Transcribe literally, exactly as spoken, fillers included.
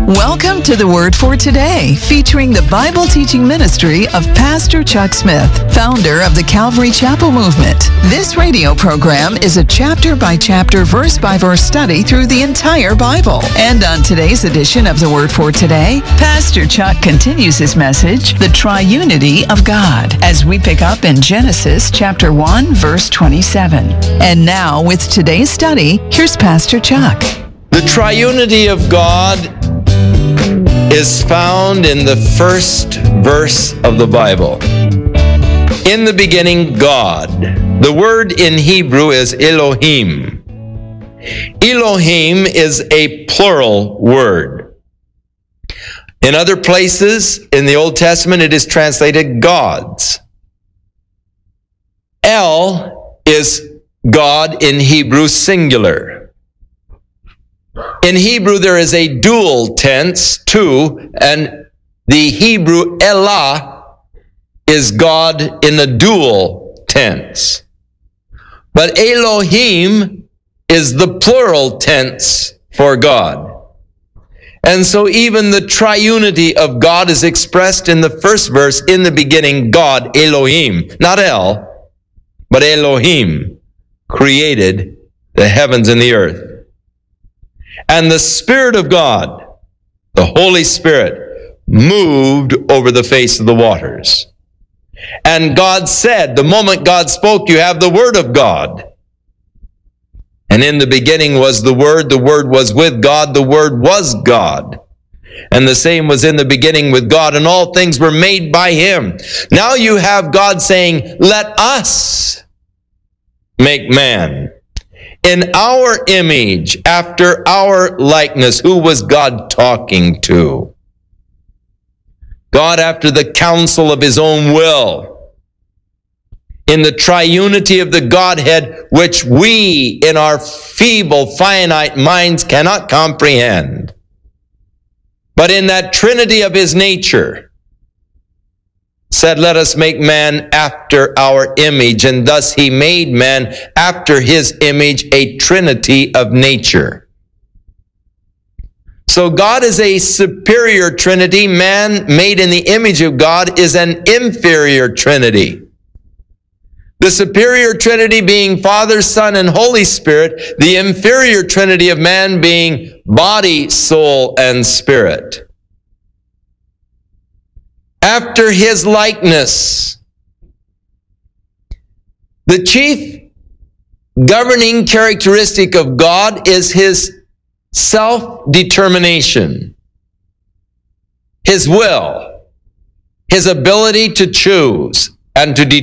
Welcome to the Word for Today, featuring the Bible teaching ministry of Pastor Chuck Smith, founder of the Calvary Chapel Movement. This radio program is a chapter-by-chapter, verse-by-verse study through the entire Bible. And on today's edition of the Word for Today, Pastor Chuck continues his message, The Triunity of God, as we pick up in Genesis chapter one, verse twenty-seven. And now, with today's study, here's Pastor Chuck. The triunity of God is found in the first verse of the Bible. In the beginning, God. The word in Hebrew is Elohim. Elohim is a plural word. In other places in the Old Testament, it is translated gods. El is God in Hebrew singular. In Hebrew, there is a dual tense, two, and the Hebrew Elah is God in the dual tense. But Elohim is the plural tense for God. And so even the triunity of God is expressed in the first verse, in the beginning, God, Elohim, not El, but Elohim, created the heavens and the earth. And the Spirit of God, the Holy Spirit, moved over the face of the waters. And God said, the moment God spoke, you have the Word of God. And in the beginning was the Word, the Word was with God, the Word was God. And the same was in the beginning with God, and all things were made by Him. Now you have God saying, let us make man in our image, after our likeness. Who was God talking to? God after the counsel of His own will. In the triunity of the Godhead, which we in our feeble, finite minds cannot comprehend. But in that trinity of His nature, said, let us make man after our image. And thus He made man after His image, a trinity of nature. So God is a superior trinity. Man made in the image of God is an inferior trinity. The superior trinity being Father, Son, and Holy Spirit. The inferior trinity of man being body, soul, and spirit. After His likeness. The chief governing characteristic of God is His self-determination, His will, His ability to choose and to determine.